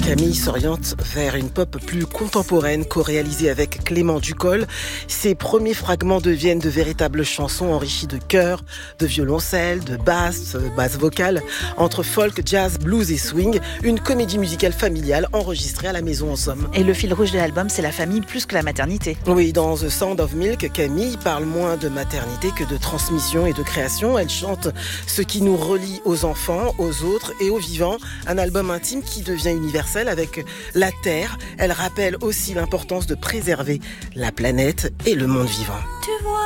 Camille s'oriente vers une pop plus contemporaine, co-réalisée avec Clément Ducol. Ses premiers fragments deviennent de véritables chansons enrichies de chœurs, de violoncelle, de basse vocale, entre folk, jazz, blues et swing. Une comédie musicale familiale enregistrée à la maison en somme. Et le fil rouge de l'album, c'est la famille plus que la maternité. Oui, dans The Sound of Milk, Camille parle moins de maternité que de transmission et de création. Elle chante ce qui nous relie aux enfants, aux autres et aux vivants. Un album intime qui devient universel avec la Terre. Elle rappelle aussi l'importance de préserver la planète et le monde vivant.